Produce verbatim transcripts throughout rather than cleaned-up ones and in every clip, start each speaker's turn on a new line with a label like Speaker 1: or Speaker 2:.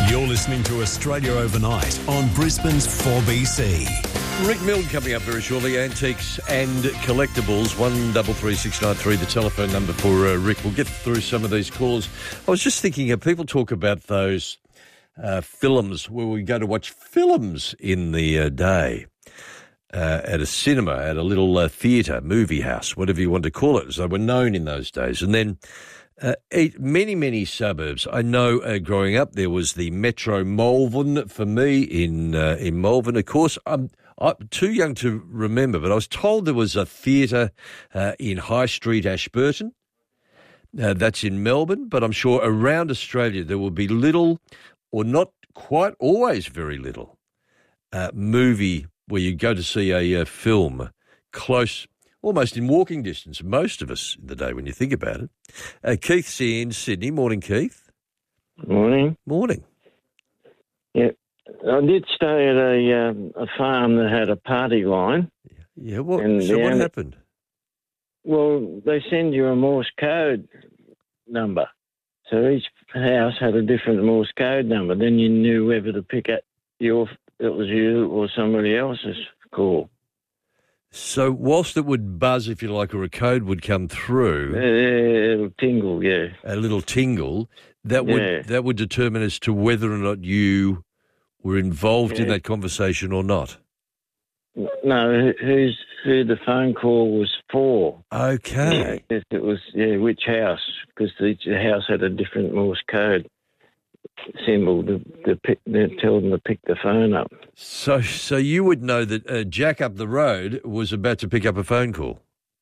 Speaker 1: You're listening to Australia Overnight on Brisbane's four B C.
Speaker 2: Rick Milne coming up very shortly. Antiques and collectibles. One double three six nine three. The telephone number for uh, Rick. We'll get through some of these calls. I was just thinking, uh, people talk about those uh, films where we go to watch films in the uh, day uh, at a cinema, at a little uh, theatre, movie house, whatever you want to call it, as they were known in those days. And then uh, eight, many, many suburbs. I know uh, growing up there was the Metro Malvern for me in uh, in Malvern. Of course, I'm. I'm too young to remember, but I was told there was a theatre uh, in High Street, Ashburton. Uh, that's in Melbourne, but I'm sure around Australia there will be little, or not quite always very little, uh, movie where you go to see a uh, film close, almost in walking distance, most of us in the day when you think about it. Uh, Keith's in Sydney. Morning, Keith.
Speaker 3: Morning.
Speaker 2: Morning.
Speaker 3: Yeah. I did stay at a um, a farm that had a party line.
Speaker 2: Yeah, what?
Speaker 3: And
Speaker 2: So what
Speaker 3: then-
Speaker 2: happened?
Speaker 3: Well, they send you a Morse code number. So each house had a different Morse code number. Then you knew whether to pick up your, it was you or somebody else's call.
Speaker 2: So whilst it would buzz, if you like, or a code would come through,
Speaker 3: Uh, it'll tingle, yeah.
Speaker 2: a little tingle, that would
Speaker 3: Yeah.
Speaker 2: that would determine as to whether or not you were involved in
Speaker 3: Yeah.
Speaker 2: that conversation or not.
Speaker 3: No, who- who's who the phone call was for.
Speaker 2: Okay.
Speaker 3: If it was, yeah, which house, because each house had a different Morse code symbol to, to, pick, to tell them to pick the phone up.
Speaker 2: So so you would know that uh, Jack up the road was about to pick up a phone call.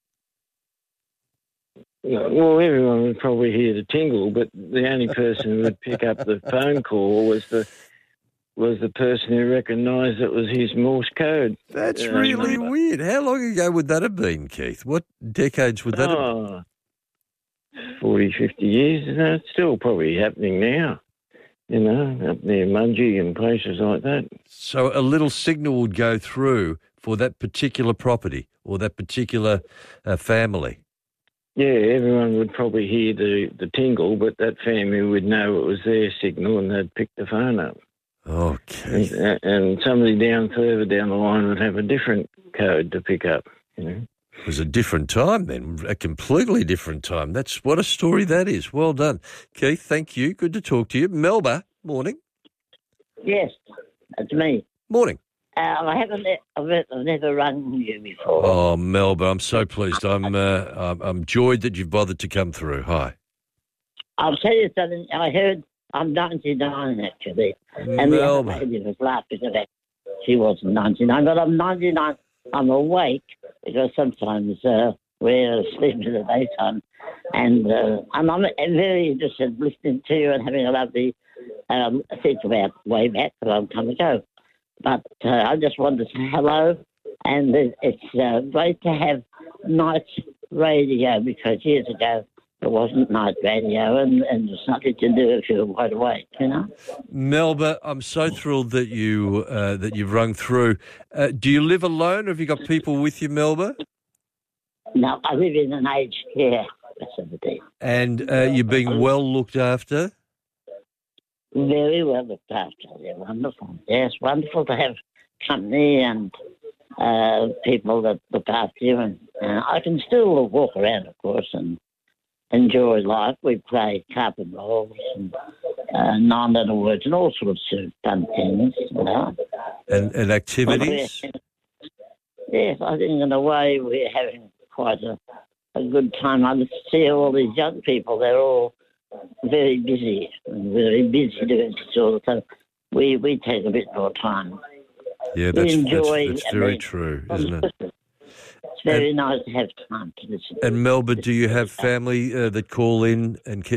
Speaker 3: Well, everyone would probably hear the tingle, but the only person who would pick up the phone call was the was the person who recognised it was his Morse code.
Speaker 2: That's
Speaker 3: uh,
Speaker 2: really
Speaker 3: number.
Speaker 2: weird. How long ago would that have been, Keith? What decades would that have been?
Speaker 3: Oh, forty, fifty years. You know, it's still probably happening now, you know, up near Mudgee and places like that.
Speaker 2: So a little signal would go through for that particular property or that particular uh, family.
Speaker 3: Yeah, everyone would probably hear the, the tingle, but that family would know it was their signal and they'd pick the phone up.
Speaker 2: Oh, Keith.
Speaker 3: And, and somebody down further down the line would have a different code to pick up, you know.
Speaker 2: It was a different time then, a completely different time. That's what a story that is. Well done. Keith, thank you. Good to talk to you. Melba, morning.
Speaker 4: Yes, that's me.
Speaker 2: Morning.
Speaker 4: Uh, I haven't. I've, I've never rung you before.
Speaker 2: Oh, Melba, I'm so pleased. I'm, uh, I'm I'm joyed that you've bothered to come through. Hi.
Speaker 4: I'll tell you something. I heard I'm ninety-nine actually, and the other
Speaker 2: Melba.
Speaker 4: lady was laughing at that. She wasn't ninety-nine, but I'm ninety-nine. I'm awake because sometimes uh, we're asleep in the daytime, and uh, and I'm very interested in listening to you and having a lovely um, think about way back a long time ago. But uh, I just wanted to say hello, and it- it's uh, great to have night radio because years ago there wasn't night radio, and, and there's nothing to do if you're wide awake, you know.
Speaker 2: Melba, I'm so thrilled that you uh, that you've rung through. Uh, do you live alone, or have you got people with you, Melba?
Speaker 4: Now I live in an aged care facility,
Speaker 2: And uh, you're being well looked after.
Speaker 4: very well looked after. They're wonderful. Yes, wonderful to have company and uh, people that look after you, and uh, I can still walk around, of course, and enjoy life. We play carpet rolls and uh, nine-letter words and all sorts of fun things, you know.
Speaker 2: And, and activities.
Speaker 4: Yes, I think in a way we're having quite a, a good time. I see all these young people, they're all very busy and very busy doing this all the time. We, we take a bit more time.
Speaker 2: Yeah,
Speaker 4: we
Speaker 2: that's, that's,
Speaker 4: enjoy,
Speaker 2: that's
Speaker 4: I
Speaker 2: very
Speaker 4: mean,
Speaker 2: true, isn't it?
Speaker 4: It's very nice to have time to listen.
Speaker 2: And Melba, do you have family uh, that call in and ke-